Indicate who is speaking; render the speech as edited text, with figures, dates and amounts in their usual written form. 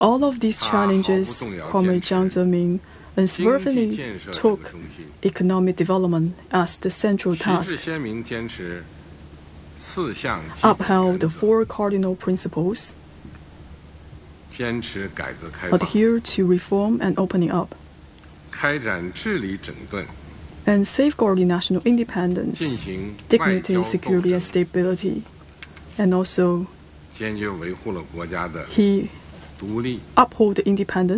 Speaker 1: All of these challenges, Comrade Jiang Zemin unswervingly took economic development as the central task, upheld the four cardinal principles, adhere to reform and opening up, and safeguarding national independence, dignity, security, and stability. And also, he uphold the independence